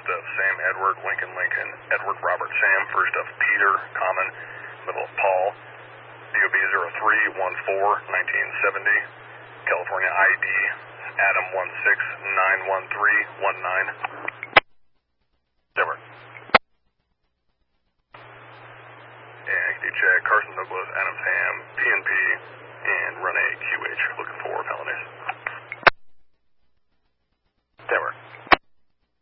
of Sam Edward, Lincoln Lincoln, Edward Robert Sam, first of Peter, common, middle of Paul, DOB 0314-1970, California ID, Adam 1691319. Denver. And can you check Carson Douglas, Adams